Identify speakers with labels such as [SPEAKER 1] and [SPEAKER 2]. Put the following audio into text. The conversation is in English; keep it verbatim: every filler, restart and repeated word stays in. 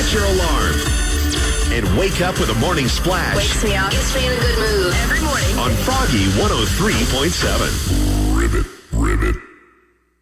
[SPEAKER 1] Set your alarm and wake up with a morning splash.
[SPEAKER 2] Wakes me up. Gets me in a good mood. Every morning.
[SPEAKER 1] On Froggy one oh three point seven.